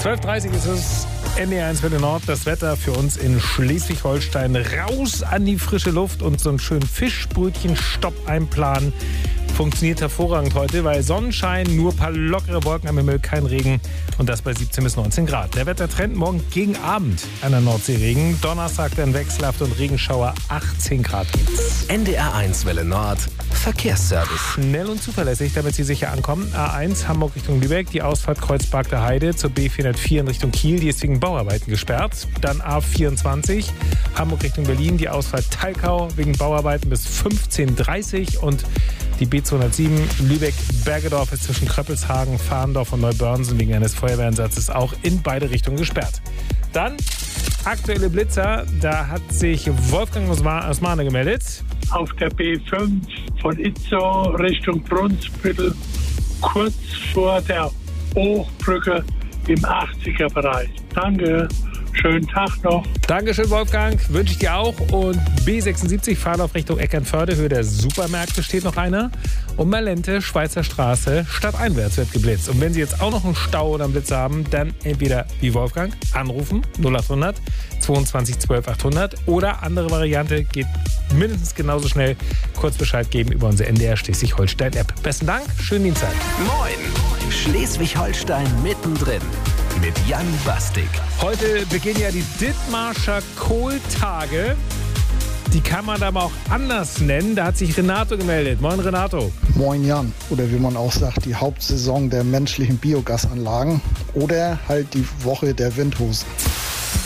12:30 ist es, NDR1 Welle Nord, das Wetter für uns in Schleswig-Holstein. Raus an die frische Luft und so einen schönen Fischbrötchen-Stopp einplanen. Funktioniert hervorragend heute, weil Sonnenschein, nur ein paar lockere Wolken am Himmel, kein Regen und das bei 17 bis 19 Grad. Der Wettertrend morgen gegen Abend an der Nordsee Regen. Donnerstag dann wechselhaft und Regenschauer, 18 Grad. NDR1 Welle Nord, Verkehrsservice. Schnell und zuverlässig, damit Sie sicher ankommen. A1 Hamburg Richtung Lübeck, die Ausfahrt Kreuzberg der Heide zur B404 in Richtung Kiel, die ist wegen Bauarbeiten gesperrt. Dann A24 Hamburg Richtung Berlin, die Ausfahrt Talkau wegen Bauarbeiten bis 15:30 und die B207 Lübeck-Bergedorf ist zwischen Kröppelshagen, Fahndorf und Neubörnsen wegen eines Feuerwehreinsatzes auch in beide Richtungen gesperrt. Dann aktuelle Blitzer, da hat sich Wolfgang aus Mahne gemeldet. Auf der B5 von Itzehoe Richtung Brunsbüttel, kurz vor der Hochbrücke im 80er-Bereich. Danke. Schönen Tag noch. Dankeschön, Wolfgang. Wünsche ich dir auch. Und B76, Fahrlauf Richtung Eckernförde, Höhe der Supermärkte steht noch einer. Und Malente, Schweizer Straße, stadteinwärts wird geblitzt. Und wenn Sie jetzt auch noch einen Stau oder einen Blitz haben, dann entweder wie Wolfgang anrufen, 0800 22 12 800. Oder andere Variante, geht mindestens genauso schnell, kurz Bescheid geben über unsere NDR Schleswig-Holstein-App. Besten Dank, schönen Dienstag. Moin, Schleswig-Holstein mittendrin mit Jan Bastik. Heute beginnen ja die Dithmarscher Kohltage. Die kann man aber auch anders nennen. Da hat sich Renato gemeldet. Moin, Renato. Moin, Jan. Oder wie man auch sagt, die Hauptsaison der menschlichen Biogasanlagen. Oder halt die Woche der Windhosen.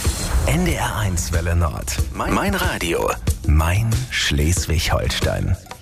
NDR1 Welle Nord. Mein Radio. Mein Schleswig-Holstein.